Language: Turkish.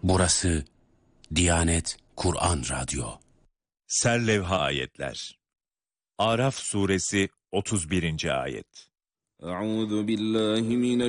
Burası Diyanet Kur'an Radyo. Serlevha ayetler. Araf suresi 31. ayet. Euzu billahi